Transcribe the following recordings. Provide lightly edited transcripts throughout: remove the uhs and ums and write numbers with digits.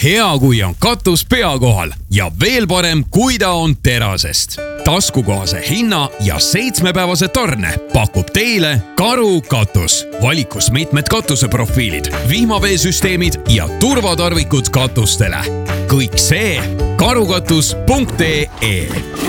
Hea, kui on katus pea kohal ja veel parem, kui ta on terasest. Taskukohase hinna ja 7-päevase tarne pakub teile Karu katus. Valikus mitmed katuseprofiilid, vihmaveesüsteemid ja turvatarvikud katustele. Kõik see karukatus.ee.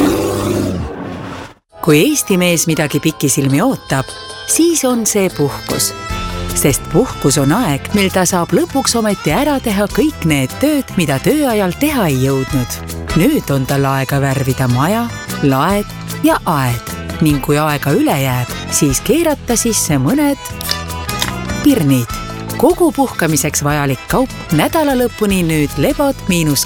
Kui Eesti mees midagi pikisilmi ootab, siis on see puhkus. Sest puhkus on aeg, mil ta saab lõpuks ometi ära teha kõik need tööd, mida tööajal teha ei jõudnud. Nüüd on tal aega värvida maja, laed ja aed. Ning kui aega üle jääb, siis keerata sisse mõned pirnid. Kogu puhkamiseks vajalik kaup nädala lõpuni nüüd lebod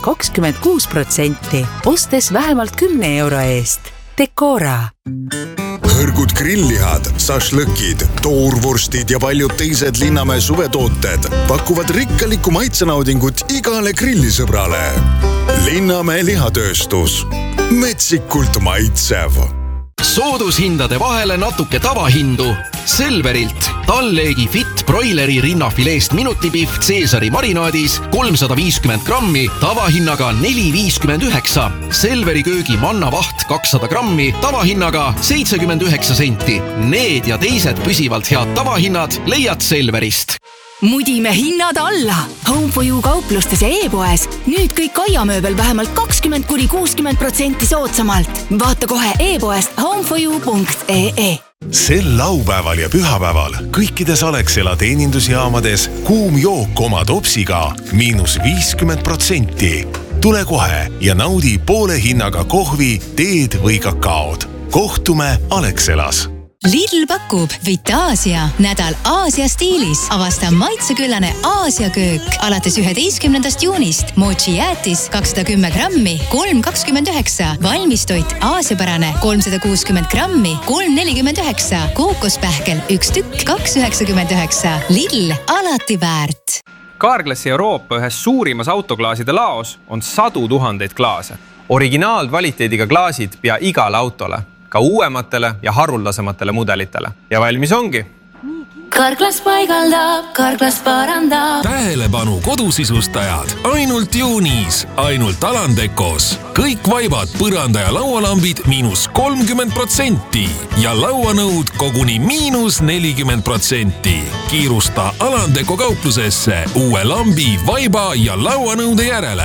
–26%, ostes vähemalt 10 euro eest. Decora. Hõrgud grillihad, sašlõkid, toorvorstid ja paljud teised Linnamäe suvetooted pakuvad rikkalikku maitsenaudingut igale grillisõbrale. Linnamäe lihatööstus. Metsikult maitsev. Soodushindade vahele natuke tavahindu. Selverilt talleegi fit broileri rinnafileest minutipihv Caesari marinaadis 350 grammi tavahinnaga 4,59. Selveri köögi mannavaht 200 grammi tavahinnaga 79 senti. Need ja teised püsivalt head tavahinnad leiad Selverist. Mudime hinnad alla. Home for You kauplustes ja e-poes. Nüüd kõik aiamööbel vähemalt 20–60% soodsamalt. Vaata kohe e-poest homeforyou.ee. Sel laupäeval ja pühapäeval kõikides Alexela teenindusjaamades kuum jook oma topsiga –50%. Tule kohe ja naudi poole hinnaga kohvi, teed või kakaod. Kohtume Alexelas. Lidl pakub Vitaasia nädal Aasia stiilis. Avasta maitseküllane Aasia köök. Alates 11. juunist mochi jäätis 210 grammi 3,29. Valmistoit aasiapärane 360 grammi 3,49. Kookospähkel 1 tükk 2,99. Lidl alati väärt. Carglassi Euroopa ühes suurimas autoklaaside laos on 100 000 klaase. Originaalkvaliteediga klaasid pea igale autole, ka uuematele ja haruldasematele mudelitele. Ja valmis ongi. Carglass paigaldab, Carglass parandab. Tähelepanu kodusisustajad. Ainult juunis, ainult Alandekos. Kõik vaibad, põranda ja laualambid –30% ja lauanõud koguni –40%. Kiirusta Alandeko kauplusesse uue lambi, vaiba ja lauanõude järele.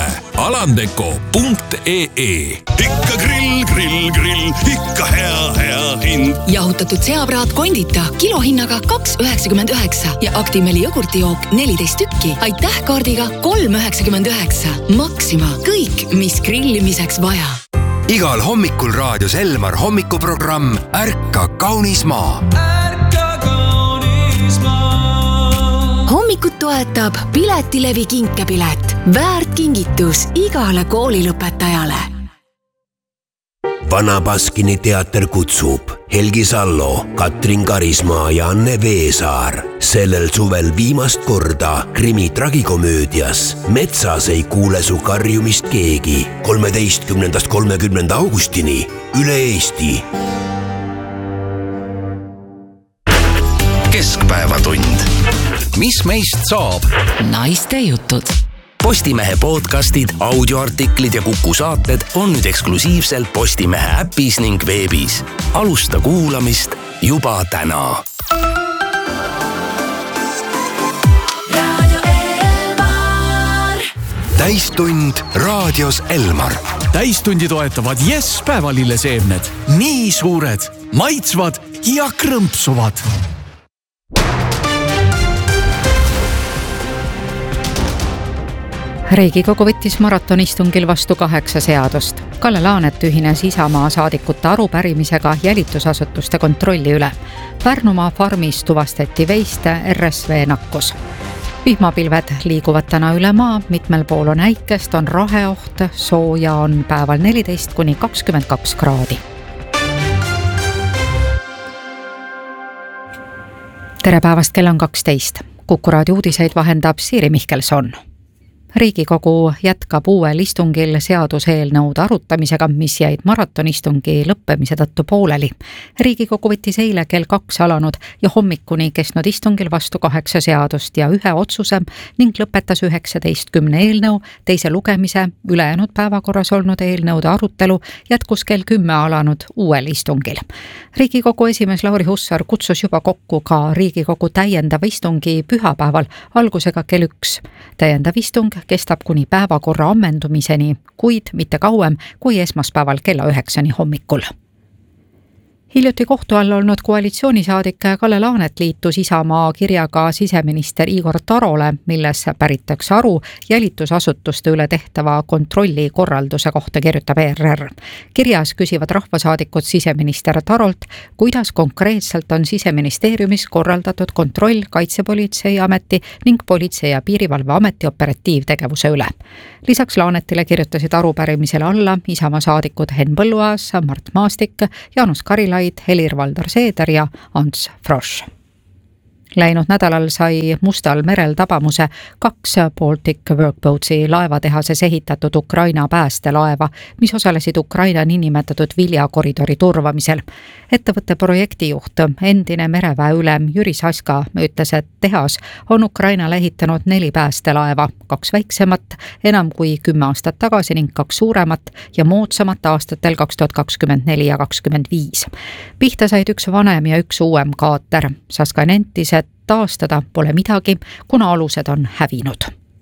Alandeko.ee. Ikka grill, ikka hea hind. Jahutatud seapraad kondita kilohinnaga 2,99 ja Actimeli jogurtijook 14 tükki. Aitäh kaardiga 3,99. Maxima. Kõik, mis grillimiseks vaja. Igal hommikul raadios Elmar hommikuprogramm Ärka kaunis maa. Hommikut toetab Piletilevi kinkepilet. Väärt kingitus igale koolilõpetajale. Vana Baskini teater kutsub Helgi Sallo, Katrin Karismaa ja Anne Veesaar. Sellel suvel viimast korda krimi tragikomöödias Metsas ei kuule su karjumist keegi 13.–30. augustini üle Eesti. Keskpäevatund. Mis meist saab? Naiste jutud. Postimehe podcastid, audioartiklid ja Kuku saated on nüüd eksklusiivselt Postimehe äpis ning veebis. Alusta kuulamist juba täna. Täistund raadios Elmar. Täistundi toetavad Yes päevalilleseemned. Nii suured, maitsvad ja krõmpsuvad. Riigikogu võttis maratonistungil vastu 8 seadust. Kalle Laanet ühines Isamaa saadikute arupärimisega jälitusasutuste kontrolli üle. Pärnumaa farmis tuvastati veiste RSV nakkus. Vihmapilved liiguvad täna üle maa, mitmel pool on äikest, on raheoht, sooja on päeval 14–22 kraadi. Tere päevast, kell on 12. Kuku raadio uudiseid vahendab Siiri Mihkelson. Riigikogu jätkab uuel istungil seaduseelnõude arutamisega, mis jäid maratonistungi lõppemise tõttu pooleli. Riigikogu võttis eile kell 2 alanud ja hommikuni kestnud istungil vastu 8 seadust ja 1 otsuse ning lõpetas 19 eelnõu teise lugemise. Ülejäänud päevakorras olnud eelnõude arutelu jätkus kell 10 alanud uuel istungil. Riigikogu esimees Lauri Hussar kutsus juba kokku ka Riigikogu täiendava istungi pühapäeval algusega kell 1. Täiendav istung kestab kuni päevakorra ammendumiseni, kuid mitte kauem kui esmaspäeval kella 9 hommikul. Hiljuti kohtu all olnud koalitsioonisaadik Kalle Laanet liitus Isamaa kirjaga siseminister Igor Tarole, milles päritakse aru jälitusasutuste üle tehtava kontrolli korralduse kohta, kirjutab ERR. Kirjas küsivad rahvasaadikud siseminister Tarolt, kuidas konkreetselt on siseministeeriumis korraldatud kontroll Kaitsepolitseiameti ning Politsei- ja Piirivalveameti operatiivtegevuse üle. Lisaks Laanetile kirjutasid arupärimisele alla Isamaa saadikud Henn Põlluaas, Mart Maastik, Jaanus Karilaid, Helir-Valdor Seeder ja Ants Frosch. Läinud nädalal sai Mustal merel tabamuse 2 Baltic Workboatsi laevatehases ehitatud Ukraina päästelaeva, mis osalesid Ukraina niinimetatud viljakoridori turvamisel. Ettevõtte projektijuht, endine mereväe ülem Jüri Saska ütles, et tehas on Ukrainale ehitanud 4 päästelaeva, 2 väiksemat enam kui 10 aastat tagasi ning 2 suuremat ja moodsamat aastatel 2024 ja 2025. Pihta said 1 vanem ja 1 uuem kaater. Saska nentis, et taastada pole midagi, kuna alused on hävinud.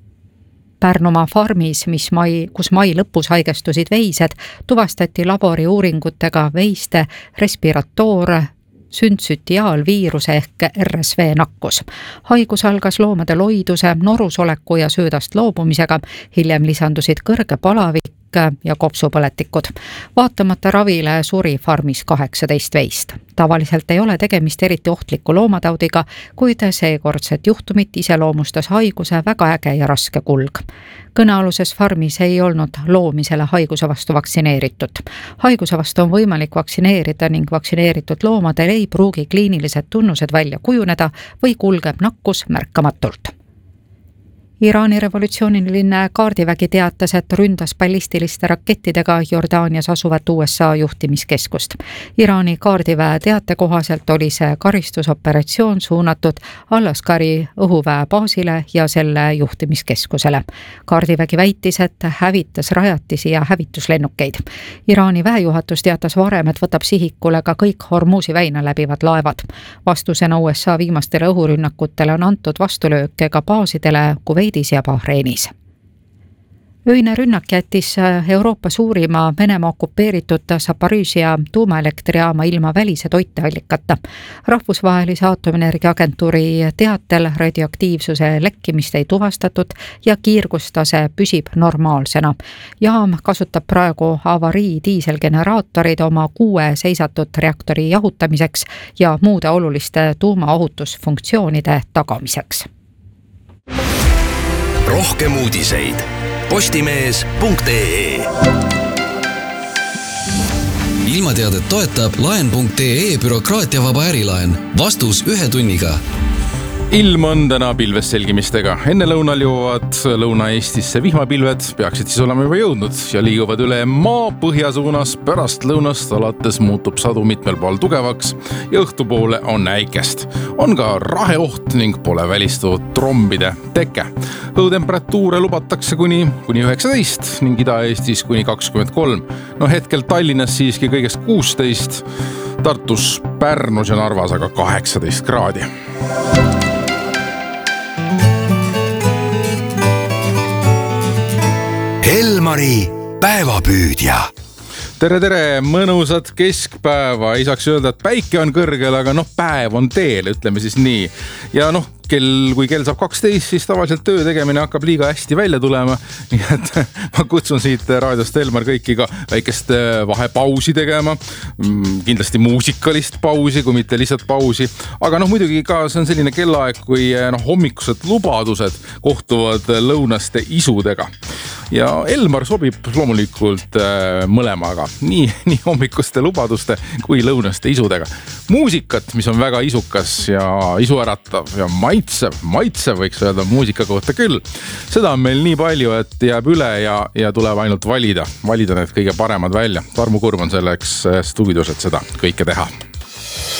Pärnumaa farmis, kus mai lõpus haigestusid veised, tuvastati labori uuringutega veiste respiratoor syntsütiaalviiruse ehk RSV nakkus. Haigus algas loomade loiduse, norusoleku ja söödast loobumisega, hiljem lisandusid kõrge palavik ja kopsupõletikud. Vaatamata ravile suri farmis 18 veist. Tavaliselt ei ole tegemist eriti ohtliku loomataudiga, kuid seekordset juhtumit iseloomustas haiguse väga äge ja raske kulg. Kõnealuses farmis ei olnud loomi selle haiguse vastu vaktsineeritud. Haiguse vastu on võimalik vaktsineerida ning vaktsineeritud loomadel ei pruugi kliinilised tunnused välja kujuneda või kulgeb nakkus märkamatult. Iraani revolutsiooniline kaardivägi teatas, et ründas ballistiliste rakettidega Jordaanias asuvat USA juhtimiskeskust. Iraani kaardiväe teate kohaselt oli see karistusoperatsioon suunatud Al-Askari õhuväe baasile ja selle juhtimiskeskusele. Kaardivägi väitis, et hävitas rajatisi ja hävituslennukeid. Iraani väejuhatus teatas varem, et võtab sihikule ka kõik Hormuzi väina läbivad laevad. Vastusena USA viimastele õhurünnakutele on antud vastulööke ka baasidele Kuveidis ja Bahrainis. Öine rünnak jättis Euroopa suurima Venemaa okupeeritud Zaporizhzhia tuumaelektrijaama ilma välise toiteallikata. Rahvusvahelise aatomienergia agentuuri teatel radioaktiivsuse lekkimist ei tuvastatud ja kiirgustase püsib normaalsena. Jaam kasutab praegu avarii diiselgeneraatorid oma 6 seisatud reaktori jahutamiseks ja muude oluliste tuumaohutusfunktsioonide tagamiseks. Rohkem uudiseid postimees.ee. Ilmateadet toetab laen.ee bürokraatiavaba ärilaen. Vastus 1 tunniga. Ilm on täna pilves selgimistega. Enne lõunal jõuavad Lõuna-Eestisse vihmapilved, peaksid siis olema juba jõudnud ja liiguvad üle maa põhja suunas. Pärast lõunast alates muutub sadu mitmel pool tugevaks ja õhtupoole on äikest. On ka raheoht ning pole välistatud trombide teke. Õhutemperatuure lubatakse kuni 19 ning Ida-Eestis kuni 23. Hetkel Tallinnas siiski kõigest 16, Tartus, Pärnus ja Narvas aga 18 kraadi. Elmari päevapüüdja. Tere, mõnusat keskpäeva. Ei saaks öelda, et päike on kõrgel, aga päev on teel, ütleme siis nii. Ja kui kell saab 12, siis tavaliselt töö tegemine hakkab liiga hästi välja tulema. Nii et ma kutsun siit raadiost Elmar kõiki ka väikest vahepausi tegema. Kindlasti muusikalist pausi, kui mitte lihtsalt pausi. Aga muidugi ka see on selline kellaaeg, kui hommikused lubadused kohtuvad lõunaste isudega. ja Elmar sobib loomulikult mõlemaga, nii hommikuste lubaduste kui lõunaste isudega. Muusikat, mis on väga isukas ja isuäratav ja maitsev võiks öelda muusika kohta küll. Seda on meil nii palju, et jääb üle ja tuleb ainult valida need kõige paremad välja. Tarmo Kurm on selleks stuudios, et seda kõike teha.